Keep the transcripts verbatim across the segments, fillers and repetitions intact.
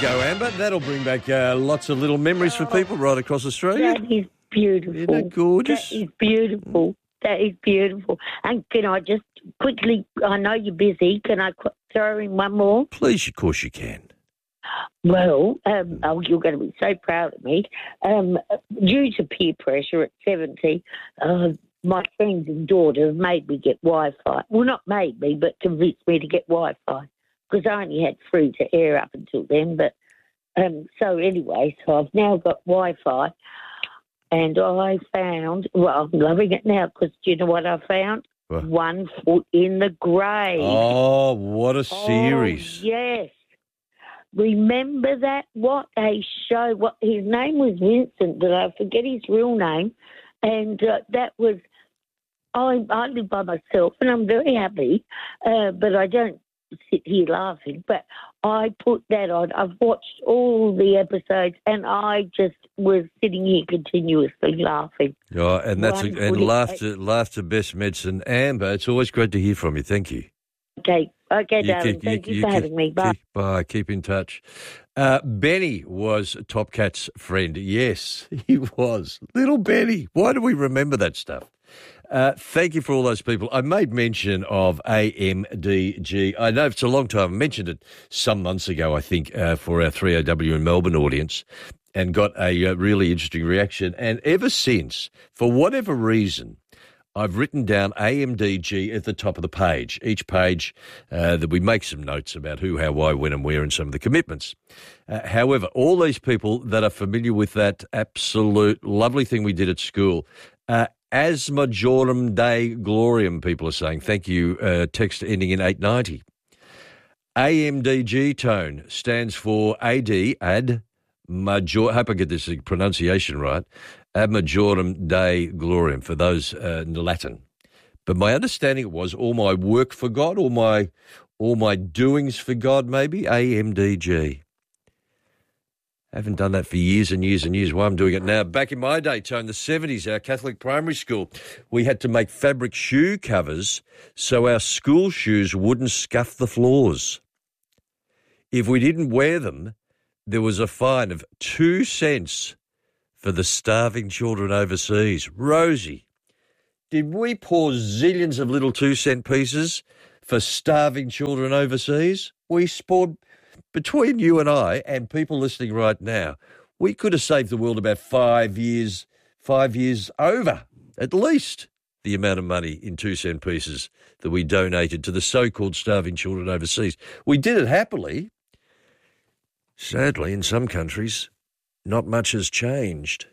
go, Amber. That'll bring back uh, lots of little memories for people right across Australia. That is beautiful. Isn't that gorgeous? That is beautiful. That is beautiful. And can I just quickly, I know you're busy, can I qu- throw in one more? Please, of course you can. Well, um, oh, you're going to be so proud of me. Um, due to peer pressure at seventy, uh, my friends and daughters made me get Wi-Fi. Well, not made me, but convinced me to get Wi-Fi because I only had free to air up until then. But um, so anyway, so I've now got Wi-Fi. And I found, well, I'm loving it now because do you know what I found? What? One Foot in the Grave. Oh, what a series. Oh, yes. Remember that? What a show. What his name was Vincent, but I forget his real name. And uh, that was, I, I live by myself and I'm very happy, uh, but I don't sit here laughing. But I put that on. I've watched all the episodes and I just was sitting here continuously laughing. Oh, and that's a, One and foot- laughter, laughter best medicine. Amber, it's always great to hear from you. Thank you. Okay, okay, You darling. keep- Thank you, you for keep- having me. Bye. Keep, bye. Keep in touch. Uh, Benny was Top Cat's friend. Yes, he was. Little Benny. Why do we remember that stuff? Uh, thank you for all those people. I made mention of A M D G. I know it's a long time. I mentioned it some months ago, I think, uh, for our three O W in Melbourne audience and got a uh, really interesting reaction. And ever since, for whatever reason, I've written down A M D G at the top of the page. Each page uh, that we make some notes about who, how, why, when and where and some of the commitments. Uh, however, all these people that are familiar with that absolute lovely thing we did at school, uh, As Majorum Dei Gloriam, people are saying. Thank you, uh, text ending in eight ninety. A M D G tone stands for A D, ad major, I hope I get this pronunciation right, ad Majorum Dei Gloriam, for those uh, in Latin. But my understanding was all my work for God, all my, all my doings for God, maybe, A M D G. I haven't done that for years and years and years. Why I'm doing it now. Back in my day, Tone, the seventies, our Catholic primary school, we had to make fabric shoe covers so our school shoes wouldn't scuff the floors. If we didn't wear them, there was a fine of two cents for the starving children overseas. Rosie, did we pour zillions of little two-cent pieces for starving children overseas? We poured... Between you and I and people listening right now, we could have saved the world about five years, five years over, at least, the amount of money in two-cent pieces that we donated to the so-called starving children overseas. We did it happily. Sadly, in some countries, not much has changed.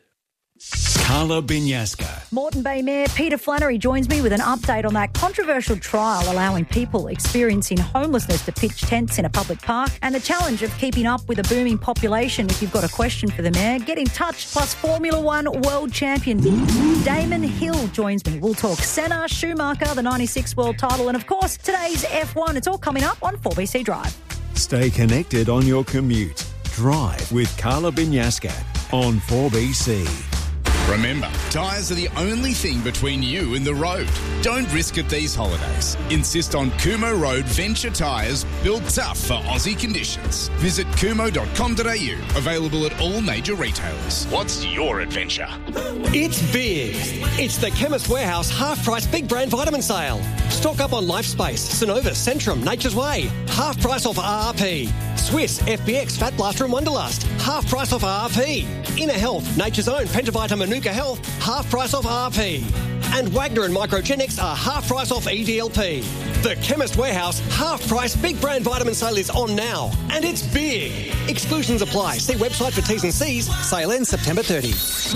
Carla Binyasca. Moreton Bay Mayor Peter Flannery joins me with an update on that controversial trial allowing people experiencing homelessness to pitch tents in a public park and the challenge of keeping up with a booming population. If you've got a question for the mayor, get in touch. Plus Formula One world champion Damon Hill joins me. We'll talk Senna, Schumacher, the ninety-six world title and, of course, today's F one. It's all coming up on four B C Drive. Stay connected on your commute. Drive with Carla Binyasca on four B C. Remember, tyres are the only thing between you and the road. Don't risk it these holidays. Insist on Kumo Road Venture tyres, built tough for Aussie conditions. Visit kumo dot com dot a u. Available at all major retailers. What's your adventure? It's big. It's the Chemist Warehouse half-price big brand vitamin sale. Stock up on Lifespace, Synovus, Centrum, Nature's Way. Half price off R R P. Swiss, F B X, Fat Blaster and Wonderlust. Half price off R R P. Inner Health, Nature's Own, Pentavita, Manuka Health. Half price off R R P. And Wagner and Microgenics are half price off E D L P. The Chemist Warehouse half-price big brand vitamin sale is on now. And it's big. Exclusions apply. See website for T's and C's. Sale ends September thirtieth.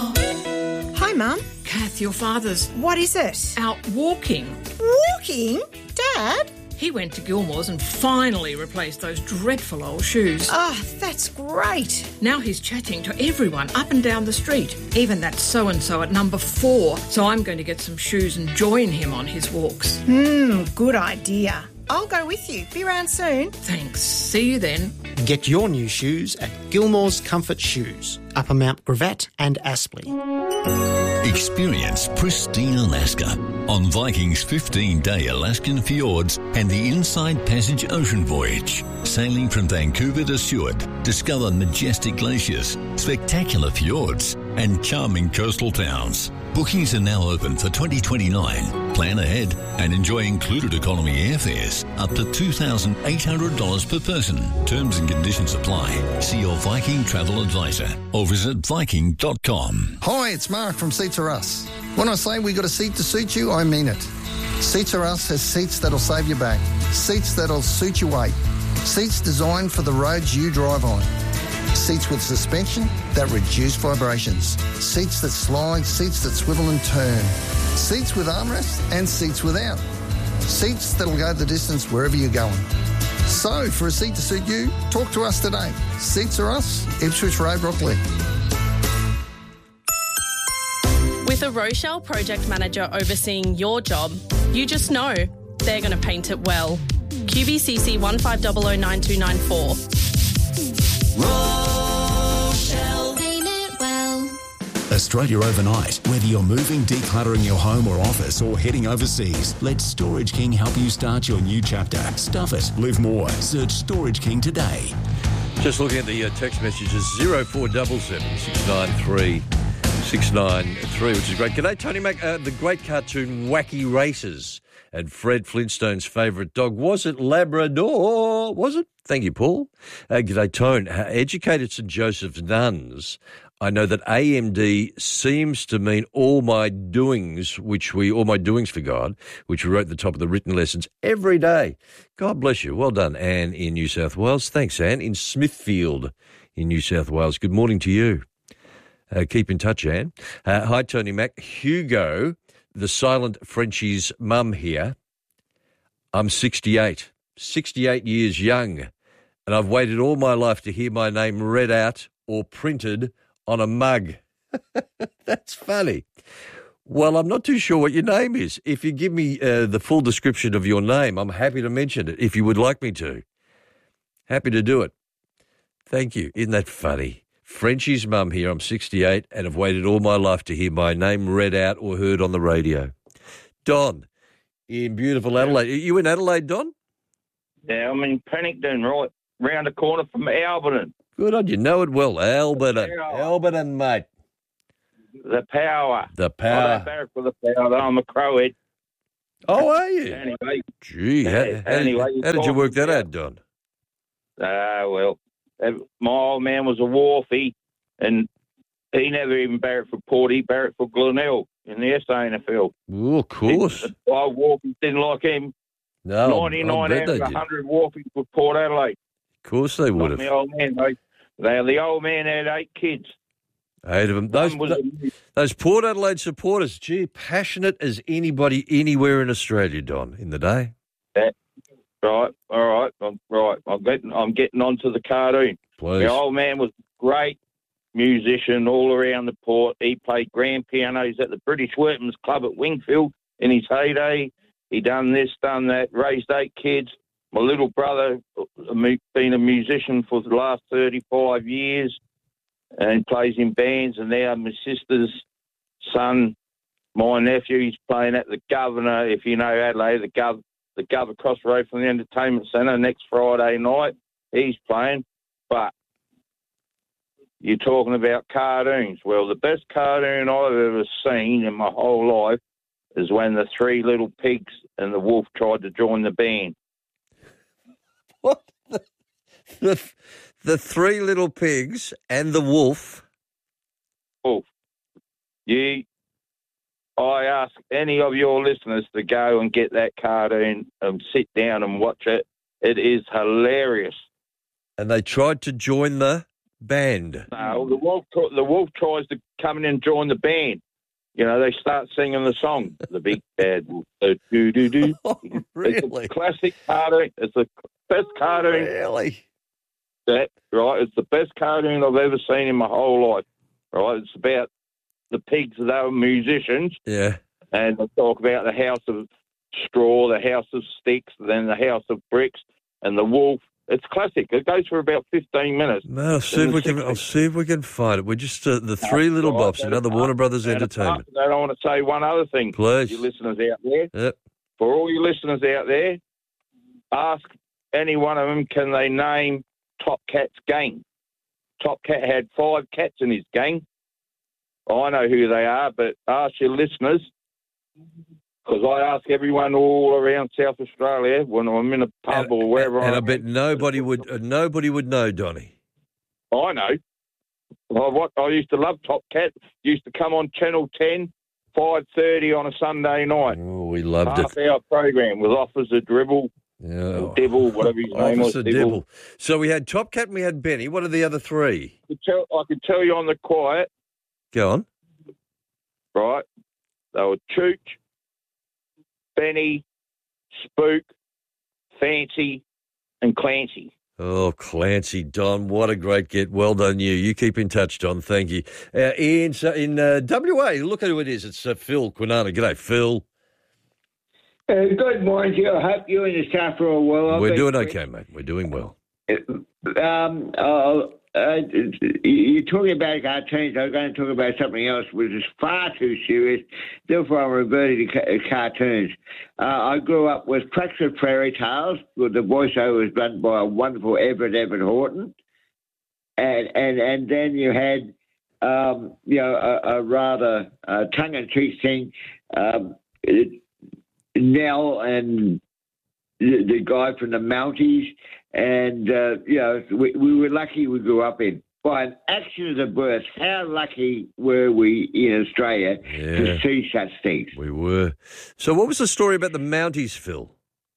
Hi, Mum. Kath, your father's What is it? out walking. Walking? Dad? He went to Gilmore's and finally replaced those dreadful old shoes. Oh, that's great. Now he's chatting to everyone up and down the street, even that so-and-so at number four. So I'm going to get some shoes and join him on his walks. Hmm, good idea. I'll go with you. Be around soon. Thanks. See you then. Get your new shoes at Gilmore's Comfort Shoes, Upper Mount Gravatt and Aspley. Experience pristine Alaska on Viking's fifteen-day Alaskan fjords and the Inside Passage ocean voyage. Sailing from Vancouver to Seward, discover majestic glaciers, spectacular fjords, and charming coastal towns. Bookings are now open for twenty twenty-nine. Plan ahead and enjoy included economy airfares up to two thousand eight hundred dollars per person. Terms and conditions apply. See your Viking travel advisor or visit viking dot com. Hi, it's Mark from Seats Are Us. When I say we got a seat to suit you, I mean it. Seats Are Us has seats that'll save your back, seats that'll suit your weight, seats designed for the roads you drive on. Seats with suspension that reduce vibrations. Seats that slide, seats that swivel and turn. Seats with armrests and seats without. Seats that'll go the distance wherever you're going. So, for a seat to suit you, talk to us today. Seats Are Us, Ipswich Road, Brooklyn. With a Rochelle project manager overseeing your job, you just know they're going to paint it well. Q B C C one five zero zero nine two nine four. Rochelle, paint it well. Australia overnight. Whether you're moving, decluttering your home or office, or heading overseas, let Storage King help you start your new chapter. Stuff it. Live more. Search Storage King today. Just looking at the uh, text messages, zero four seven seven six nine three six nine three, which is great. G'day, Tony Mac. Uh, the great cartoon Wacky Races and Fred Flintstone's favourite dog. Was it Labrador? Was it? Thank you, Paul. Uh, g'day, Tone. Uh, educated St Joseph's nuns. I know that A M D seems to mean all my doings, which we, all my doings for God, which we wrote at the top of the written lessons every day. God bless you. Well done, Anne in New South Wales. Thanks, Anne, in Smithfield in New South Wales. Good morning to you. Uh, keep in touch, Anne. Uh, hi, Tony Mac. Hugo, the silent Frenchie's mum here. I'm sixty-eight, sixty-eight years young, and I've waited all my life to hear my name read out or printed on a mug. That's funny. Well, I'm not too sure what your name is. If you give me uh, the full description of your name, I'm happy to mention it if you would like me to. Happy to do it. Thank you. Isn't that funny? Frenchie's mum here. I'm sixty-eight and have waited all my life to hear my name read out or heard on the radio. Don, in beautiful Adelaide. Are you in Adelaide, Don? Yeah, I'm in Pennington, right round the corner from Alberton. Good on you. Know it well. Alberton. Alberton, mate. The power. The power. I don't barrack for the power. I'm a crowhead. Oh, are you? Anyway. Gee, how, Yeah, how, anyway, did, how did you work that out, Don? Ah, uh, well, my old man was a wharfie, and he never even barracked for Port. He barracked for Glenelg in the S A N F L. Oh, of course. The old wharfies didn't like him. No, ninety-nine out of one hundred wharfies for Port Adelaide. Of course they would have. The old man, they, they, the old man had eight kids. Eight of them. Those, was th- those Port Adelaide supporters, gee, passionate as anybody anywhere in Australia, Don, in the day. That, right, all right, I'm, right. I'm getting, I'm getting onto the cartoon. Please. The old man was a great musician all around the port. He played grand pianos at the British Workmen's Club at Wingfield in his heyday. He done this, done that, raised eight kids. My little brother been a musician for the last thirty-five years and plays in bands. And now my sister's son, my nephew, he's playing at the Governor, if you know Adelaide, the Gov, the Gov across the road from the Entertainment Centre next Friday night. He's playing. But you're talking about cartoons. Well, the best cartoon I've ever seen in my whole life is when the three little pigs and the wolf tried to join the band. What? The, the, the three little pigs and the wolf? Wolf. You, I ask any of your listeners to go and get that cartoon and sit down and watch it. It is hilarious. And they tried to join the band. No, the wolf, the wolf tries to come in and join the band. You know, they start singing the song, The Big Bad Wolf. Uh, do, do, do. Oh, really? It's a classic cartoon. It's the best cartoon. Really? That, right? It's the best cartoon I've ever seen in my whole life. Right? It's about the pigs that are musicians. Yeah. And they talk about the house of straw, the house of sticks, then the house of bricks, and the wolf It's classic. It goes for about fifteen minutes. No, I'll see if we can. I'll see if we can find it. We're just uh, the Three Little Bops, another Warner Brothers entertainment. I want to say one other thing, please, you listeners out there. Yep. For all you listeners out there, ask any one of them, can they name Top Cat's gang? Top Cat had five cats in his gang. I know who they are, but ask your listeners, because I ask everyone all around South Australia when I'm in a pub and, or wherever. And I'm I bet nobody would. Uh, nobody would know, Donny. I know. Well, what I used to love Top Cat. Used to come on Channel ten, five thirty on a Sunday night. Oh, we loved Half it. Half-hour program with Officer Dribble, yeah. or Dibble, whatever his name was. Officer Dibble. So we had Top Cat and we had Benny. What are the other three? I could tell, I could tell you on the quiet. Go on. Right. They were Chooch, Benny, Spook, Fancy, and Clancy. Oh, Clancy, Don, what a great get. Well done, you. You keep in touch, Don. Thank you. Uh, Ian, so in uh, W A, look at who it is. It's uh, Phil Quinana. G'day, Phil. Uh, good morning to you. I hope you and the staff are all well. I've We're been doing quick. okay, mate. We're doing well. Um, uh, uh, you're talking about cartoons. I'm going to talk about something else, which is far too serious. Therefore, I'm reverting to ca- cartoons. Uh, I grew up with Crackford Fairy Tales, with the voiceover was done by a wonderful Everett Everett Horton, and and and then you had um, you know a, a rather uh, tongue-in-cheek thing. Um, it, Nell and the, the guy from the Mounties, and uh, you know we, we were lucky we grew up in. By an action of the birth, how lucky were we in Australia Yeah. to see such things? We were. So what was the story about the Mounties, Phil?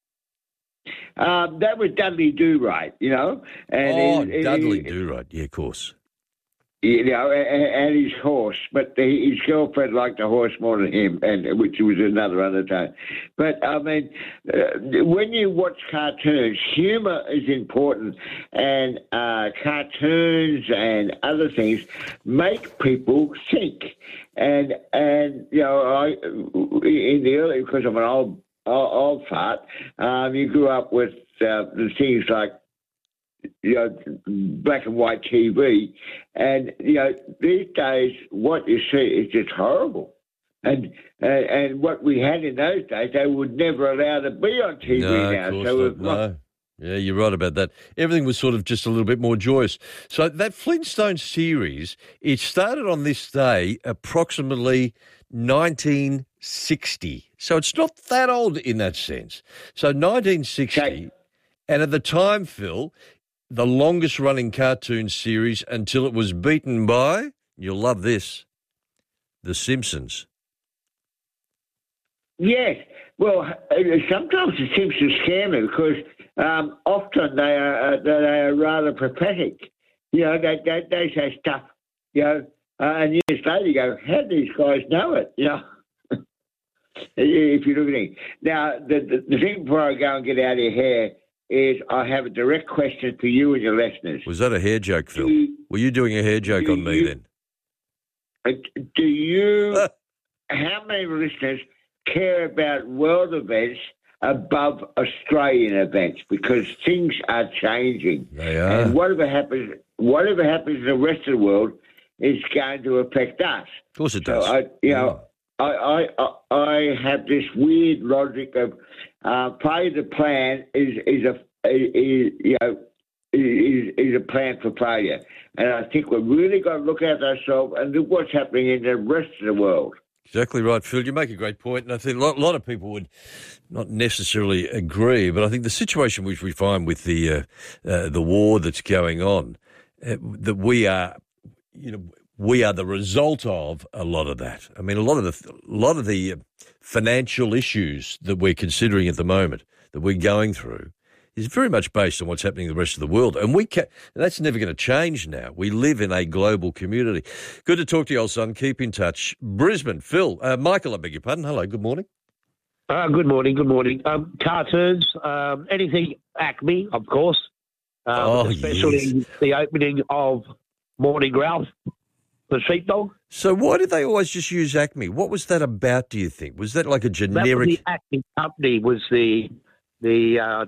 Um, that was Dudley Do-Right, you know. And oh, he- he- Dudley Do-Right. Yeah, of course. You know, and, and his horse, but the, his girlfriend liked the horse more than him, and which was another undertone. But I mean, uh, when you watch cartoons, humour is important, and uh, cartoons and other things make people think. And and you know, I in the early, because I'm an old old, old fart, um, you grew up with uh, the things like, you know, black and white T V, and you know these days what you see is just horrible, and and, and what we had in those days they would never allow to be on T V No, now. of course So not. we've got- No. Yeah, you're right about that. Everything was sort of just a little bit more joyous. So that Flintstone series, it started on this day approximately nineteen sixty. So it's not that old in that sense. So nineteen sixty, and at the time, Phil, the longest running cartoon series until it was beaten by, you'll love this, The Simpsons. Yes. Well, uh, sometimes the Simpsons scare me because um, often they are uh, they are rather pathetic. You know, they they, they say stuff. You know, uh, and years later you go, how do these guys know it? You know, if you look at it. Now, the, the the thing before I go and get out of your hair is I have a direct question for you and your listeners. Was that a hair joke, Phil? You- Were you doing a hair joke do on me you- then? Uh, Do you? How many listeners care about world events above Australian events? Because things are changing. They are. And whatever happens, whatever happens in the rest of the world is going to affect us. Of course it So does. I, you know, I, I, I, I have this weird logic of uh, part of the plan is is a is, you know is, is a plan for failure, and I think we've really got to look at ourselves and look what's happening in the rest of the world. Exactly right, Phil. You make a great point, and I think a lot, a lot of people would not necessarily agree, but I think the situation which we find with the uh, uh, the war that's going on, uh, that we are, you know, we are the result of a lot of that. I mean, a lot of the a lot of the financial issues that we're considering at the moment, that we're going through, is very much based on what's happening in the rest of the world. And we can, that's never going to change now. We live in a global community. Good to talk to you, old son. Keep in touch. Brisbane, Phil. Uh, Michael, I beg your pardon. Hello, good morning. Uh, good morning, good morning. Um, cartoons, um, anything Acme, of course. Um, Oh, especially yes. the opening of Morning Ralph, the sheepdog. So why did they always just use Acme? What was that about, do you think? Was that like a That was generic... the Acme company was the the uh, dis-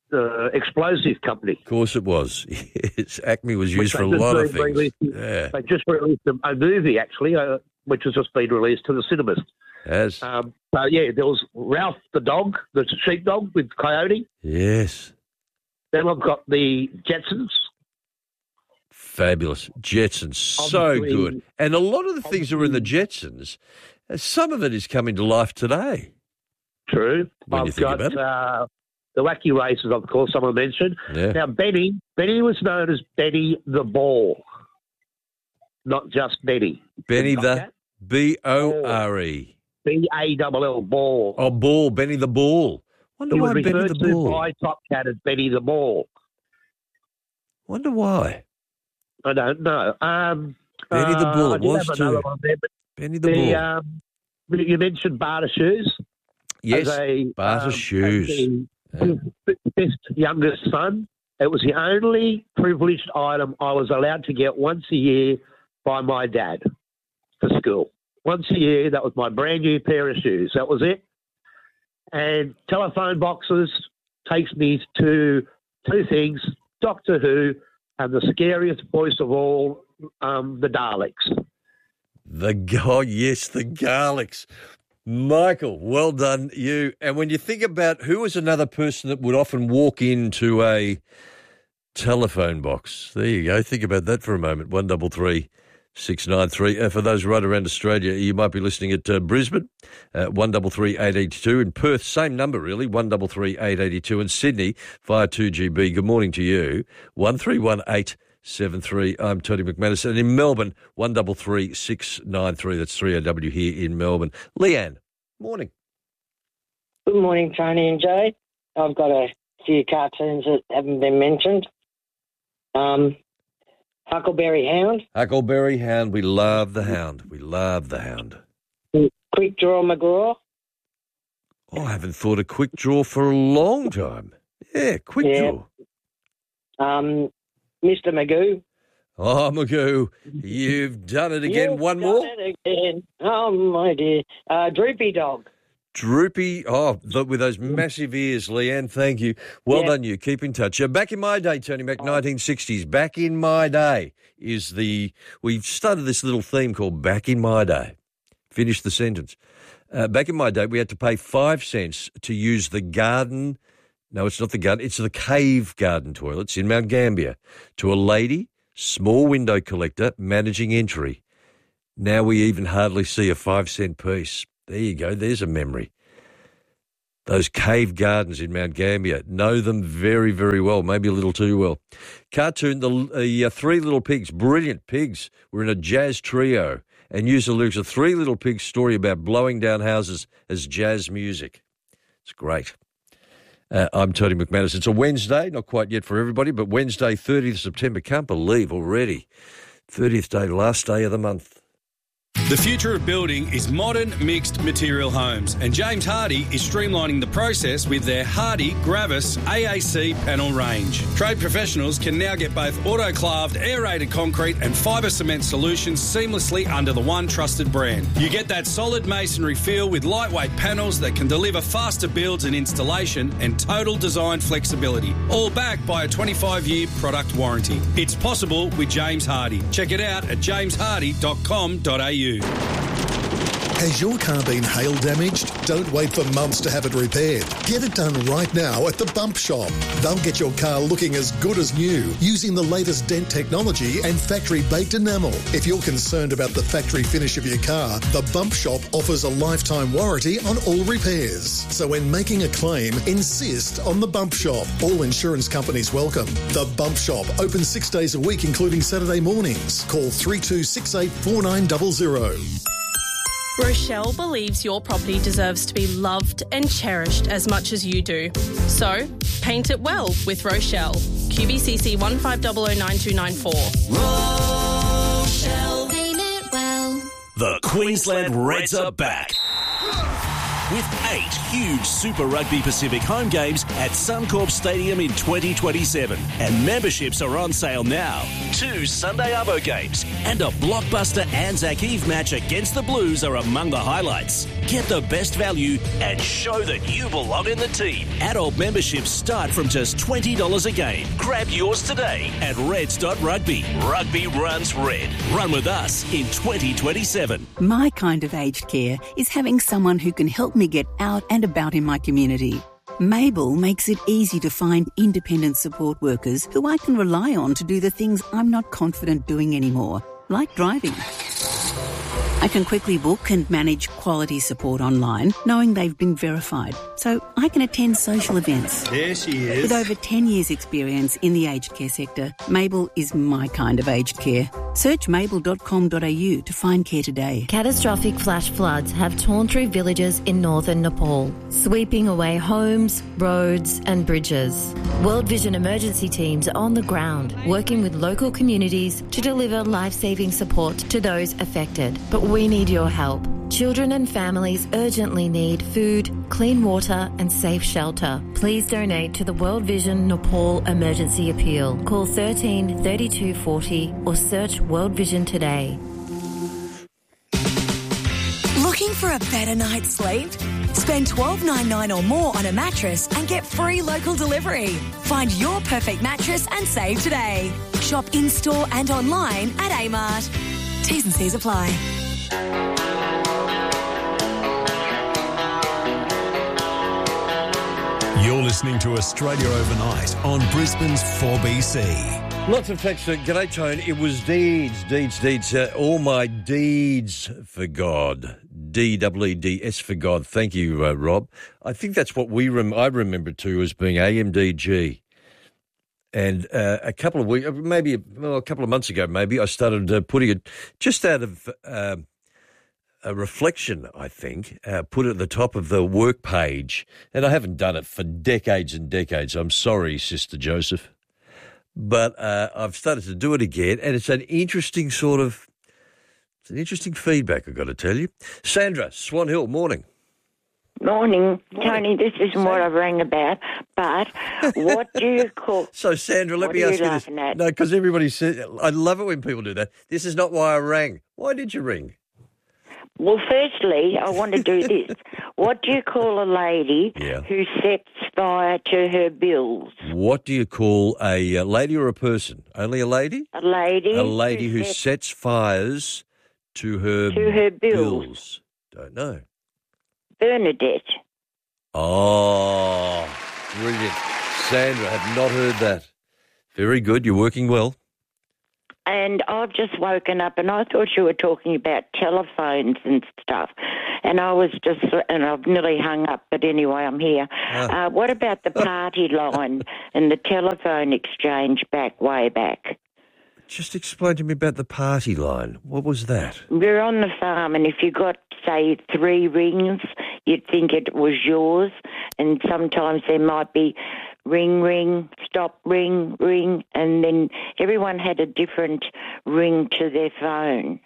uh, explosive company. Of course it was. Yes, Acme was used Which for a they lot just of things. released- Yeah. They just released a, a movie, actually, uh, which has just been released to the cinemas. As Um, so, yeah, there was Ralph the dog, the sheepdog with Coyote. yes. Then I've got the Jetsons. Fabulous. Jetsons, so Obviously- good. And a lot of the things that were in the Jetsons, uh, some of it is coming to life today. True. When you I've think got about it. uh, the Wacky Races, of course, someone mentioned. Yeah. Now, Benny, Benny was known as Benny the Ball, not just Benny. Benny Got the that? B O R E. B A L L, Ball. Oh, Ball. Benny the Ball. Wonder It why was Benny referred the to Ball. by Top Cat as Benny the Ball. Wonder why. I don't know. Um, Benny the uh, Bull, I it did was have another too. one there, but Benny the, the, Bull. um, you mentioned barter shoes. Yes, as a, barter um, shoes. as the best youngest son. It was the only privileged item I was allowed to get once a year by my dad for school. Once a year, that was my brand new pair of shoes. That was it. And telephone boxes takes me to two things, Doctor Who and the scariest voice of all, um, the Daleks. The oh yes, the Garlics. Michael, well done, you. And when you think about who was another person that would often walk into a telephone box, there you go. Think about that for a moment. One double three six nine three. Uh, for those right around Australia, you might be listening at uh, Brisbane, uh, one double three eight eighty two. In Perth, same number really, one double three eight eighty two. In Sydney, via two G B. Good morning to you, one three one eight. Seven three. I'm Tony McManus, and in Melbourne, one double three six nine three. That's three O W here in Melbourne. Leanne, morning. Good morning, Tony and Jay. I've got a few cartoons that haven't been mentioned. Um, Huckleberry Hound, Huckleberry Hound. We love the Hound. We love the Hound. Quick Draw McGraw. Oh, I haven't thought of Quick Draw for a long time. Yeah, Quick Yeah. Draw. Um, Mister Magoo. Oh, Magoo, you've done it again. You've One done more. it again. Oh, my dear. Uh, Droopy Dog. Droopy, oh, the, with those massive ears, Leanne, thank you. Well Yeah. done, you. Keep in touch. Uh, back in my day, Tony Mac, nineteen sixties, back in my day is the, we've started this little theme called Back in My Day. Finish the sentence. Uh, back in my day, we had to pay five cents to use the garden, no, it's not the garden, it's the cave garden toilets in Mount Gambier to a lady, small window collector, managing entry. Now we even hardly see a five cent piece. There you go. There's a memory. Those cave gardens in Mount Gambier. Know them very, very well, maybe a little too well. Cartoon, the, the uh, Three Little Pigs, brilliant pigs, were in a jazz trio and used the lyrics of Three Little Pigs' story about blowing down houses as jazz music. It's great. Uh, I'm Tony McManus. It's a Wednesday, not quite yet for everybody, but Wednesday, thirtieth of September. Can't believe already. thirtieth day, last day of the month. The future of building is modern mixed material homes, and James Hardie is streamlining the process with their Hardie Gravis A A C panel range. Trade professionals can now get both autoclaved, aerated concrete and fibre cement solutions seamlessly under the one trusted brand. You get that solid masonry feel with lightweight panels that can deliver faster builds and installation and total design flexibility, all backed by a twenty-five year product warranty. It's possible with James Hardie. Check it out at james hardie dot com dot a u. Has your car been hail damaged? Don't wait for months to have it repaired. Get it done right now at the Bump Shop. They'll get your car looking as good as new using the latest dent technology and factory-baked enamel. If you're concerned about the factory finish of your car, the Bump Shop offers a lifetime warranty on all repairs. So when making a claim, insist on the Bump Shop. All insurance companies welcome. The Bump Shop, open six days a week, including Saturday mornings. Call three two six eight four nine zero zero. Rochelle believes your property deserves to be loved and cherished as much as you do. So, paint it well with Rochelle. Q B C C one five zero zero nine two nine four. Rochelle, paint it well. The Queensland Reds are back with eight huge Super Rugby Pacific home games at Suncorp Stadium in twenty twenty-seven. And memberships are on sale now. Two Sunday Arvo games and a blockbuster Anzac Eve match against the Blues are among the highlights. Get the best value and show that you belong in the team. Adult memberships start from just twenty dollars a game. Grab yours today at reds dot rugby. Rugby runs red. Run with us in twenty twenty-seven. My kind of aged care is having someone who can help me get out and about in my community. Mabel makes it easy to find independent support workers who I can rely on to do the things I'm not confident doing anymore, like driving. I can quickly book and manage quality support online, knowing they've been verified, so I can attend social events. There she is. With over ten years' experience in the aged care sector, Mabel is my kind of aged care. Search mabel dot com dot a u to find care today. Catastrophic flash floods have torn through villages in northern Nepal, sweeping away homes, roads and bridges. World Vision emergency teams are on the ground, working with local communities to deliver life-saving support to those affected. But we need your help. Children and families urgently need food, clean water and safe shelter. Please donate to the World Vision Nepal Emergency Appeal. Call thirteen thirty-two forty or search World Vision today. Looking for a better night's sleep? Spend twelve dollars ninety-nine or more on a mattress and get free local delivery. Find your perfect mattress and save today. Shop in-store and online at Amart. T's and C's apply. You're listening to Australia Overnight on Brisbane's four B C. Lots of text. G'day, Tone. It was deeds, deeds, deeds. Uh, all my deeds for God. D E E D S for God. Thank you, uh, Rob. I think that's what we rem- I remember too as being A M D G. And uh, a couple of weeks, maybe well, a couple of months ago, maybe I started uh, putting it just out of uh, a reflection. I think uh, put it at the top of the work page, and I haven't done it for decades and decades. I'm sorry, Sister Joseph. But uh, I've started to do it again, and it's an interesting sort of, it's an interesting feedback, I've got to tell you. Sandra, Swan Hill, morning. Morning, Tony. This isn't what I rang about, but what do you call... So, Sandra, let what me are ask you you this. laughing at? No, because everybody says, I love it when people do that. This is not why I rang. Why did you ring? Well, firstly, I want to do this. What do you call a lady Yeah. who sets fire to her bills? What do you call a uh, lady or a person? Only a lady? A lady. A lady who sets sets fires to her, To her bills. bills. Don't know. Bernadette. Oh, brilliant. Sandra, I have not heard that. Very good. You're working well. And I've just woken up and I thought you were talking about telephones and stuff. And I was just, and I've nearly hung up, but anyway, I'm here. Ah. Uh, what about the party line and the telephone exchange back, way back? Just explain to me about the party line. What was that? We're on the farm, and if you got, say, three rings, you'd think it was yours. And sometimes there might be ring, ring, stop, ring, ring, and then everyone had a different ring to their phone.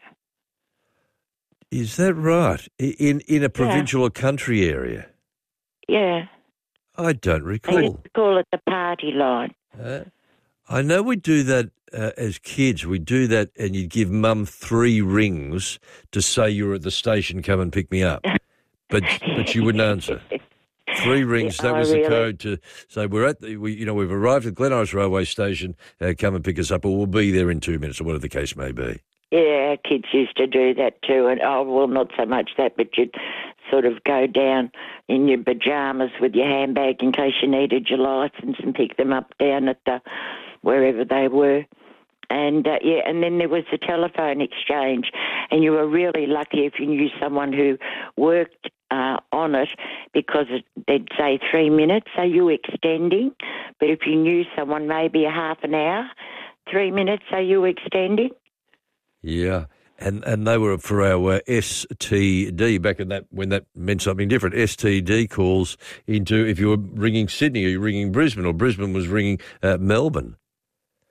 Is that right? I- In in a provincial or country area? Yeah. I don't They recall. used to call it the party line. Uh, I know we do that uh, as kids. We do that, and you'd give Mum three rings to say you were at the station, come and pick me up. But but she wouldn't answer. Three rings, Yeah, that oh, was the really? code to say we're at the, we, you know, we've arrived at Glen Iris Railway Station, uh, come and pick us up, or we'll be there in two minutes, or whatever the case may be. Yeah, our kids used to do that too, and oh, well, not so much that, but you'd sort of go down in your pyjamas with your handbag in case you needed your license and pick them up down at the wherever they were. And, uh, yeah, and then there was the telephone exchange, and you were really lucky if you knew someone who worked uh, on it because it, they'd say three minutes, so you were extending. But if you knew someone, maybe a half an hour, three minutes, so you were extending. Yeah, and and they were for our uh, S T D back in that when that meant something different. S T D calls into if you were ringing Sydney or you were ringing Brisbane, or Brisbane was ringing uh, Melbourne.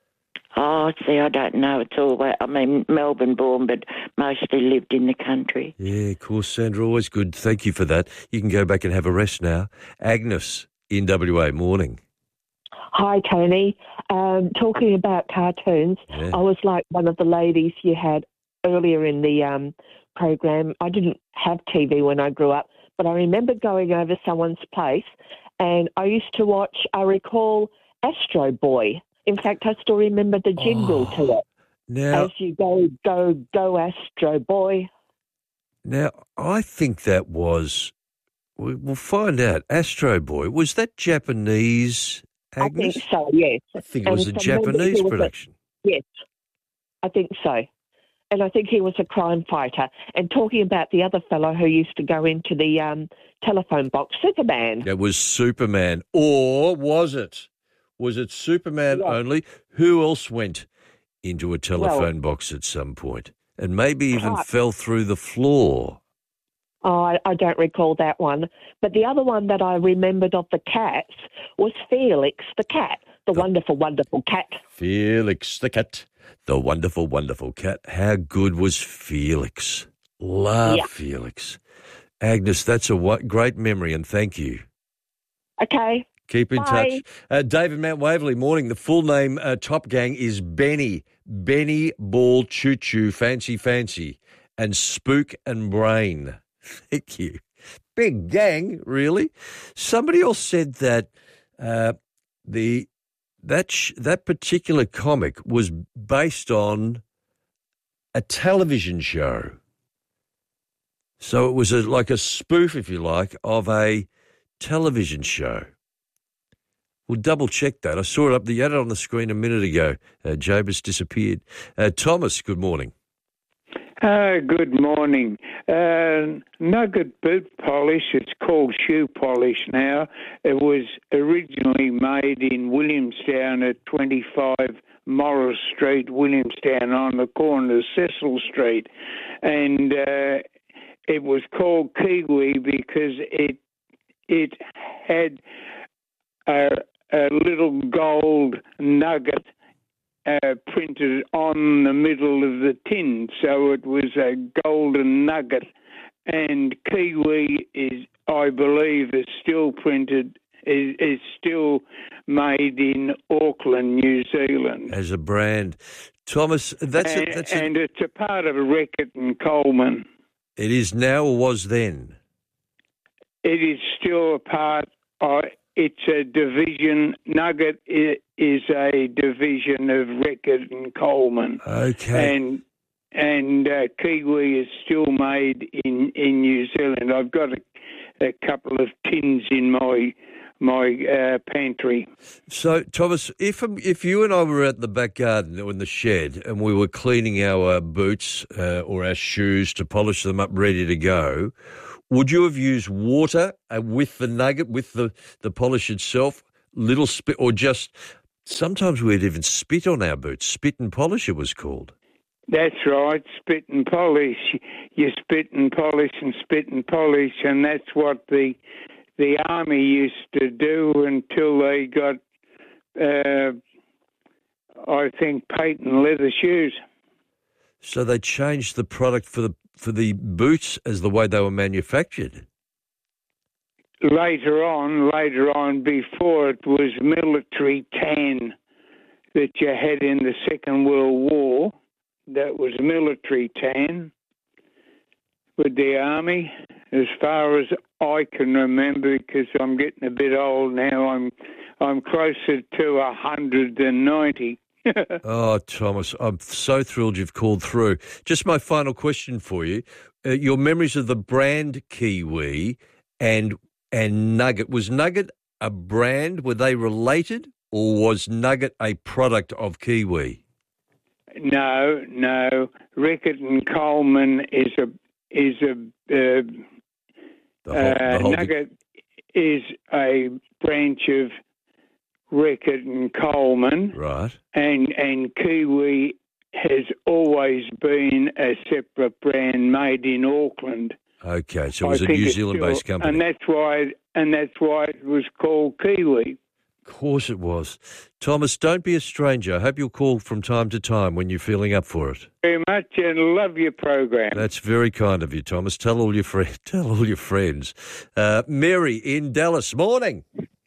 Oh, see, I don't know. It's all, I mean, Melbourne born, but mostly lived in the country. Yeah, of course, Sandra, always good. Thank you for that. You can go back and have a rest now. Agnes in W A, morning. Hi, Tony. Um, talking about cartoons, Yeah. I was like one of the ladies you had earlier in the um, program. I didn't have T V when I grew up, but I remember going over someone's place, and I used to watch, I recall, Astro Boy. In fact, I still remember the jingle Oh, to it. Now, As you go, go, go, Astro Boy. now, I think that was, we- we'll find out, Astro Boy, was that Japanese, Agnes? I think so, yes. I think it was And a from memory, Japanese he was a- production. yes, I think so. And I think he was a crime fighter. And talking about the other fellow who used to go into the um, telephone box, Superman. It was Superman. Or was it? Was it Superman only? Who else went into a telephone box at some point and maybe even Clark. fell through the floor? Oh, I, I don't recall that one. But the other one that I remembered of the cats was Felix the cat, the wonderful, wonderful cat. Felix the cat, the wonderful, wonderful cat. How good was Felix? Love Yeah. Felix. Agnes, that's a wa- great memory, and thank you. Okay. Keep in Bye. touch. Uh, David Mount Waverley, morning. The full name, uh, Top Gang, is Benny. Benny Ball Choo Choo, Fancy Fancy, and Spook and Brain. Thank you. Big gang, really. Somebody else said that uh, the that sh- that particular comic was based on a television show. So it was a, like a spoof, if you like, of a television show. We'll double check that. I saw it up. You had it on the screen a minute ago. Uh, Job has disappeared. Uh, Thomas, good morning. Uh, good morning. Uh, Nugget boot polish, it's called shoe polish now. It was originally made in Williamstown at twenty-five Morris Street, Williamstown, on the corner of Cecil Street. And uh, it was called Kiwi because it it had a, a little gold nugget Uh, printed on the middle of the tin, so it was a golden nugget. And Kiwi is, I believe, is still printed, is, is still made in Auckland, New Zealand. As a brand. Thomas, that's and, a, that's and a, it's a part of Reckitt and Coleman. it is now or was then? It is still a part of. It's a division. Nugget is a division of Reckitt and Coleman. Okay. And and uh, Kiwi is still made in, in New Zealand. I've got a, a couple of tins in my my uh, pantry. So, Thomas, if if you and I were at the back garden or in the shed and we were cleaning our boots uh, or our shoes to polish them up ready to go, would you have used water uh, with the nugget, with the, the polish itself, little spit, or just sometimes we'd even spit on our boots? Spit and polish it was called. That's right, spit and polish. You spit and polish and spit and polish, and that's what the the army used to do until they got, uh, I think, patent leather shoes. So they changed the product for the for the boots as the way they were manufactured. Later on, later on, before it was military tan that you had in the Second World War. That was military tan with the army, as far as I can remember, because I'm getting a bit old now. I'm I'm closer to a hundred than ninety. Oh, Thomas, I'm so thrilled you've called through. Just my final question for you: uh, your memories of the brand Kiwi and and Nugget. Was Nugget a brand? Were they related, or was Nugget a product of Kiwi? No, no. Reckitt and Coleman is a is a uh, The whole, the uh, whole Nugget is a branch of Reckitt and Coleman, right? And and Kiwi has always been a separate brand made in Auckland. Okay, so it was I a think New it's Zealand-based still- company. and that's why and that's why it was called Kiwi. course it was. Thomas, don't be a stranger. I hope you'll call from time to time when you're feeling up for it. Very much, and love your program. That's very kind of you, Thomas. Tell all your friends. Tell all your friends. Uh, Mary in Dallas. Morning.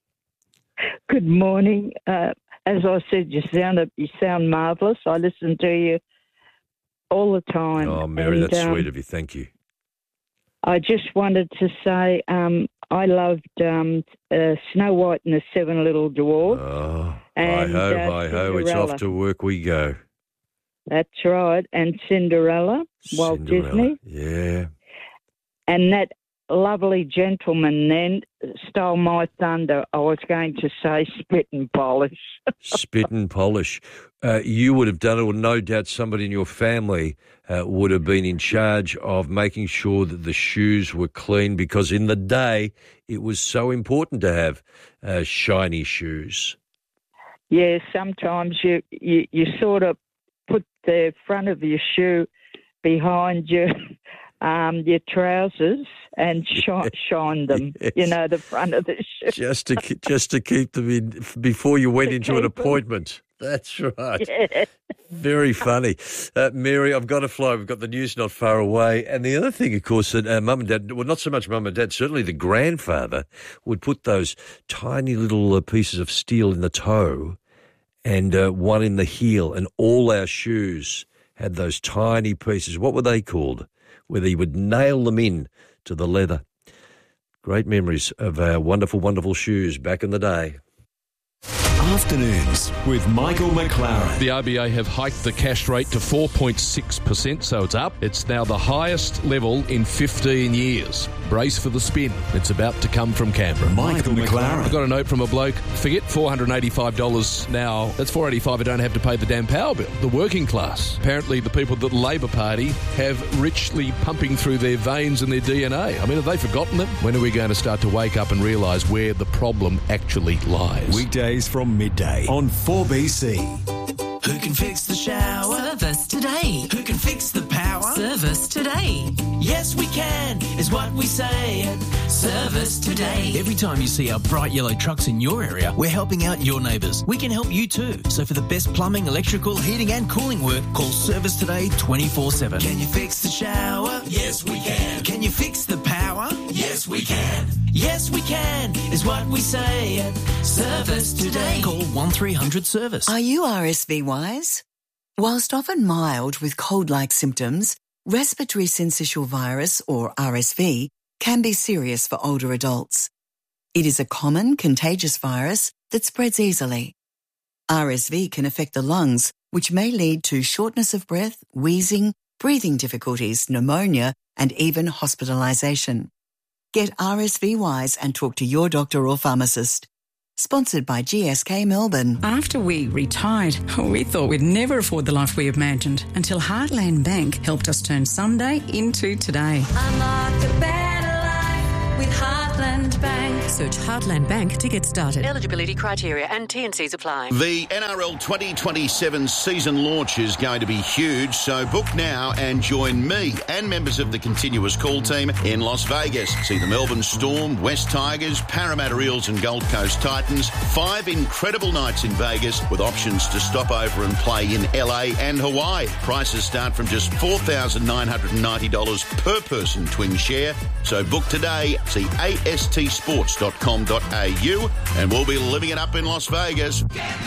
Good morning. Uh, as I said, you sound you sound marvellous. I listen to you all the time. Oh, Mary, and, that's um, sweet of you. Thank you. I just wanted to say um, I loved um, uh, Snow White and the Seven Little Dwarfs. Oh, and, hi-ho, uh, hi-ho, it's Cinderella. off to work we go. That's right. And Cinderella, Walt Cinderella, Disney. Yeah. And that lovely gentleman then stole my thunder. I was going to say spit and polish. Spit and polish. Uh, you would have done it, or no doubt somebody in your family uh, would have been in charge of making sure that the shoes were clean, because in the day it was so important to have uh, shiny shoes. Yeah, sometimes you, you, you sort of put the front of your shoe behind your um, your trousers and shine, shine them, Yes. you know, the front of the shoe. Just to ke- just to keep them in before you went To into an keep 'em. appointment. That's right. Yeah. Very funny. Uh, Mary, I've got to fly. We've got the news not far away. And the other thing, of course, that uh, mum and dad, well, not so much mum and dad, certainly the grandfather would put those tiny little uh, pieces of steel in the toe and uh, one in the heel, and all our shoes had those tiny pieces. What were they called? Where they would nail them in to the leather. Great memories of our wonderful, wonderful shoes back in the day. Afternoons with Michael McLaren. The R B A have hiked the cash rate to four point six percent, so it's up. It's now the highest level in fifteen years. Brace for the spin. It's about to come from Canberra. Michael McLaren. I got a note from a bloke. Forget four hundred eighty-five dollars now. That's four hundred eighty-five dollars I don't have to pay the damn power bill. The working class. Apparently the people that the Labor Party have richly pumping through their veins and their D N A. I mean, have they forgotten it? When are we going to start to wake up and realise where the problem actually lies? Weekdays from midday on four B C. Who can fix the shower? Service today. Who can fix the power? Service today. Yes, we can, is what we say. Service today. Every time you see our bright yellow trucks in your area, we're helping out your neighbours. We can help you too. So for the best plumbing, electrical, heating and cooling work, call Service Today twenty-four seven. Can you fix the shower? Yes, we can. Can you fix the power? Yes, we can. Yes, we can, is what we say. Service Today. Call one three hundred service. Are you R S V wise? Whilst often mild with cold-like symptoms, respiratory syncytial virus, or R S V, can be serious for older adults. It is a common contagious virus that spreads easily. R S V can affect the lungs, which may lead to shortness of breath, wheezing, breathing difficulties, pneumonia, and even hospitalisation. Get R S V wise and talk to your doctor or pharmacist. Sponsored by G S K Melbourne. After we retired, we thought we'd never afford the life we imagined until Heartland Bank helped us turn Sunday into today. Unlock a better life with Heartland Bank. Search Heartland Bank to get started. Eligibility criteria and T and Cs apply. The N R L twenty twenty-seven season launch is going to be huge, so book now and join me and members of the continuous call team in Las Vegas. See the Melbourne Storm, West Tigers, Parramatta Eels and Gold Coast Titans. Five incredible nights in Vegas with options to stop over and play in L A and Hawaii. Prices start from just four thousand nine hundred ninety dollars per person twin share. So book today. See A S T sports dot com dot a u and we'll be living it up in Las Vegas.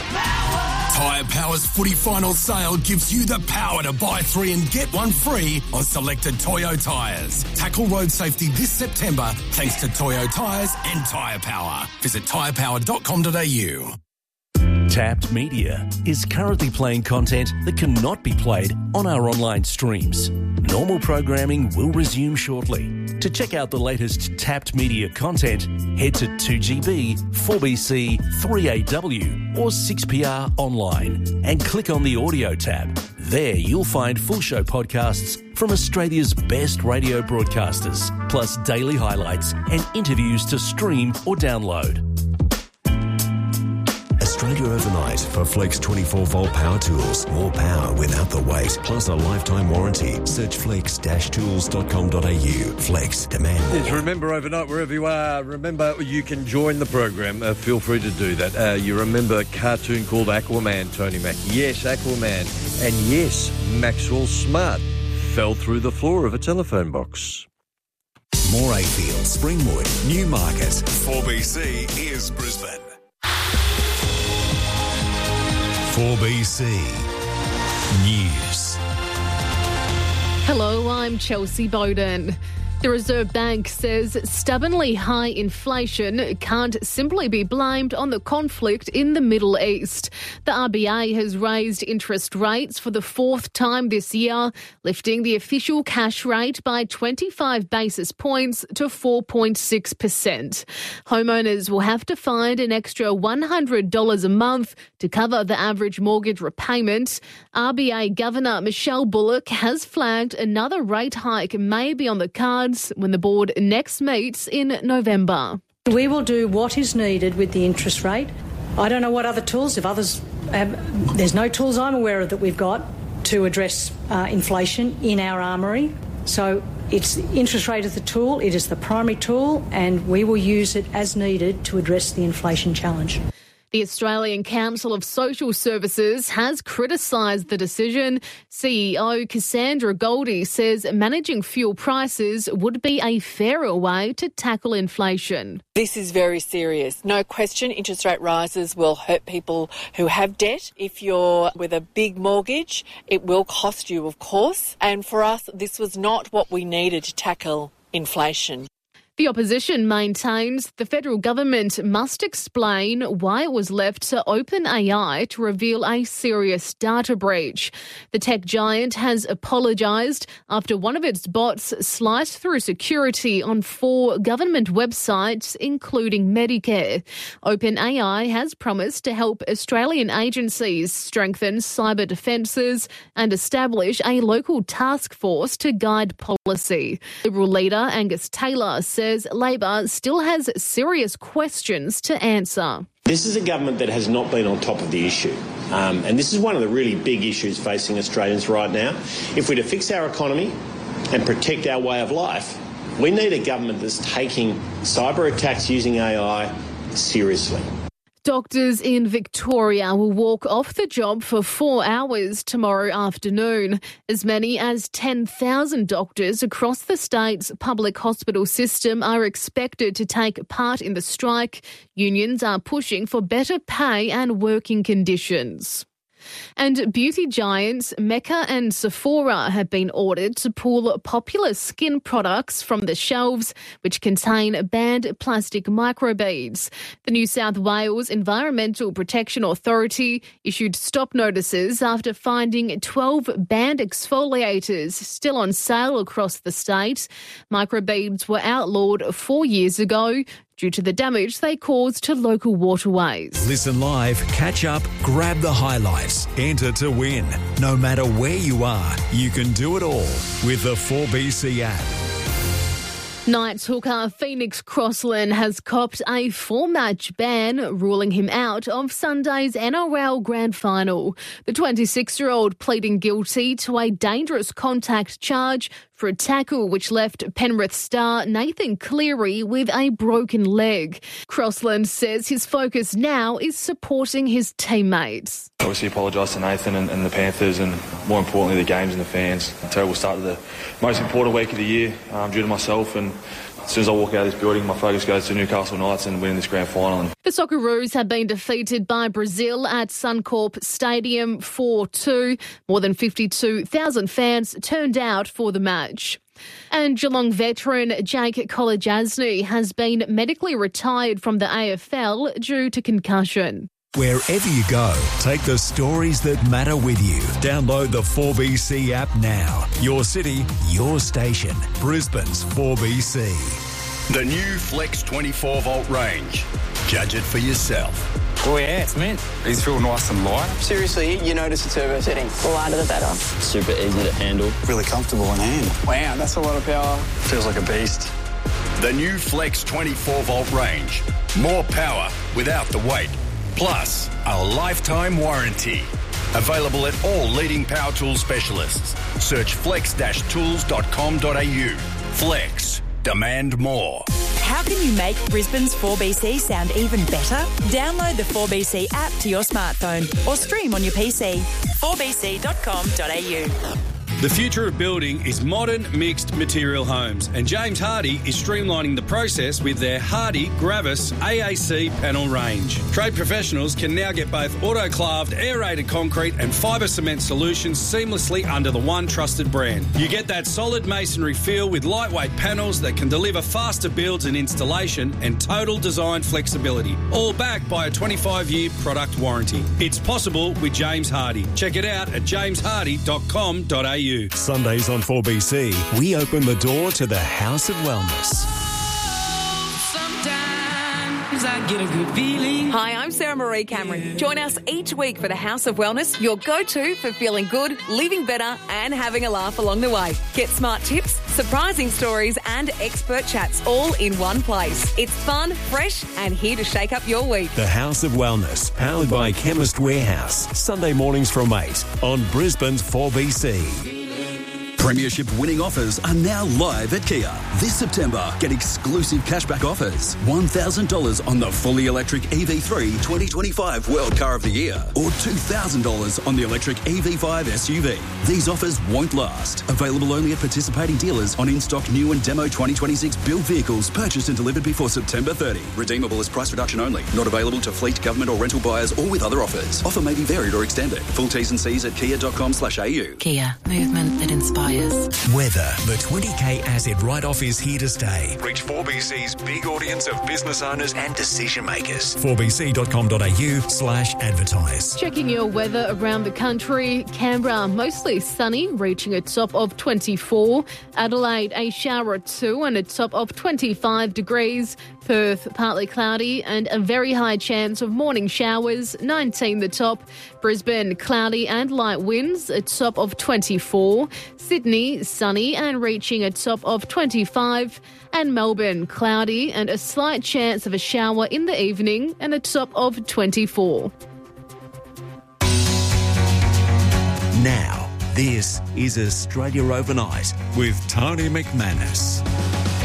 Tyre Power's footy final sale gives you the power to buy three and get one free on selected Toyo tyres. Tackle road safety this September thanks to Toyo tyres and Tyre Power. Visit tyre power dot com dot a u. Tapped Media is currently playing content that cannot be played on our online streams. Normal programming will resume shortly. To check out the latest Tapped Media content, head to two G B, four B C, three A W or six P R online and click on the audio tab. There you'll find full show podcasts from Australia's best radio broadcasters, plus daily highlights and interviews to stream or download. Australia overnight for Flex twenty-four volt power tools. More power without the weight, plus a lifetime warranty. Search flex dash tools dot com dot a u. Flex, demand more. Yes, remember overnight, wherever you are, remember you can join the program. Uh, feel free to do that. Uh, you remember a cartoon called Aquaman, Tony Mack? Yes, Aquaman. And yes, Maxwell Smart fell through the floor of a telephone box. Morayfield, Springwood, Newmarket. four B C is Brisbane. four B C News. Hello, I'm Chelsea Bowden. The Reserve Bank says stubbornly high inflation can't simply be blamed on the conflict in the Middle East. The R B A has raised interest rates for the fourth time this year, lifting the official cash rate by twenty-five basis points to four point six percent. Homeowners will have to find an extra one hundred dollars a month to cover the average mortgage repayment. R B A Governor Michelle Bullock has flagged another rate hike may be on the cards when the board next meets in November. We will do what is needed with the interest rate. I don't know what other tools, if others have, there's no tools I'm aware of that we've got to address uh, inflation in our armoury. So it's interest rate is the tool, it is the primary tool, and we will use it as needed to address the inflation challenge. The Australian Council of Social Services has criticised the decision. C E O Cassandra Goldie says managing fuel prices would be a fairer way to tackle inflation. This is very serious. No question, interest rate rises will hurt people who have debt. If you're with a big mortgage, it will cost you, of course. And for us, this was not what we needed to tackle inflation. The opposition maintains the federal government must explain why it was left to OpenAI to reveal a serious data breach. The tech giant has apologised after one of its bots sliced through security on four government websites, including Medicare. OpenAI has promised to help Australian agencies strengthen cyber defences and establish a local task force to guide policy. Liberal leader Angus Taylor says Labor still has serious questions to answer. This is a government that has not been on top of the issue. Um, and this is one of the really big issues facing Australians right now. If we're to fix our economy and protect our way of life, we need a government that's taking cyber attacks using A I seriously. Doctors in Victoria will walk off the job for four hours tomorrow afternoon. As many as ten thousand doctors across the state's public hospital system are expected to take part in the strike. Unions are pushing for better pay and working conditions. And beauty giants Mecca and Sephora have been ordered to pull popular skin products from the shelves which contain banned plastic microbeads. The New South Wales Environmental Protection Authority issued stop notices after finding twelve banned exfoliators still on sale across the state. Microbeads were outlawed four years ago due to the damage they cause to local waterways. Listen live, catch up, grab the highlights, enter to win. No matter where you are, you can do it all with the four B C app. Knights hooker Phoenix Crossland has copped a four-match ban, ruling him out of Sunday's N R L Grand Final. The twenty-six-year-old pleading guilty to a dangerous contact charge for a tackle which left Penrith star Nathan Cleary with a broken leg. Crossland says his focus now is supporting his teammates. Obviously apologise to Nathan and, and the Panthers and more importantly the games and the fans. A terrible start to the most important week of the year um, due to myself, and as soon as I walk out of this building, my focus goes to Newcastle Knights and winning this grand final. The Socceroos have been defeated by Brazil at Suncorp Stadium four two. More than fifty-two thousand fans turned out for the match. And Geelong veteran Jake Kolodjasny has been medically retired from the A F L due to concussion. Wherever you go, take the stories that matter with you. Download the four B C app now. Your city, your station. Brisbane's four B C. The new Flex twenty-four volt range. Judge it for yourself. Oh yeah, it's mint. These feel nice and light. Seriously, you notice the turbo setting. The lighter the better. Super easy to handle. Really comfortable in hand. Wow, that's a lot of power. Feels like a beast. The new Flex twenty-four volt range. More power without the weight. plus a lifetime warranty. Available at all leading power tool specialists. Search flex dash tools dot com dot a u. Flex. Demand more. How can you make Brisbane's four B C sound even better? Download the four B C app to your smartphone or stream on your P C. four b c dot com dot a u. The future of building is modern mixed material homes, and James Hardie is streamlining the process with their Hardie Gravis A A C panel range. Trade professionals can now get both autoclaved, aerated concrete and fibre cement solutions seamlessly under the one trusted brand. You get that solid masonry feel with lightweight panels that can deliver faster builds and installation and total design flexibility, all backed by a twenty-five year product warranty. It's possible with James Hardie. Check it out at james hardie dot com dot a u. Sundays on four B C, we open the door to the House of Wellness. I get a good feeling. Hi, I'm Sarah Marie Cameron. Join us each week for the House of Wellness, your go-to for feeling good, living better and having a laugh along the way. Get smart tips, surprising stories and expert chats all in one place. It's fun, fresh and here to shake up your week. The House of Wellness, powered by Chemist Warehouse. Sunday mornings from eight on Brisbane's four B C. Premiership winning offers are now live at Kia. This September, get exclusive cashback offers. one thousand dollars on the fully electric E V three twenty twenty-five World Car of the Year or two thousand dollars on the electric E V five S U V. These offers won't last. Available only at participating dealers on in-stock new and demo twenty twenty-six build vehicles purchased and delivered before September thirtieth. Redeemable as price reduction only. Not available to fleet, government or rental buyers or with other offers. Offer may be varied or extended. Full T's and C's at kia dot com slash a u. Kia, movement that inspires. Weather. The twenty K asset write-off is here to stay. Reach four B C's big audience of business owners and decision makers. four b c dot com dot a u slash advertise. Checking your weather around the country. Canberra, mostly sunny, reaching a top of twenty-four. Adelaide, a shower or two and a top of twenty-five degrees. Perth, partly cloudy and a very high chance of morning showers, nineteen the top. Brisbane, cloudy and light winds, a top of twenty-four. Sydney, sunny and reaching a top of twenty-five. And Melbourne, cloudy and a slight chance of a shower in the evening and a top of twenty-four. Now, this is Australia Overnight with Tony McManus.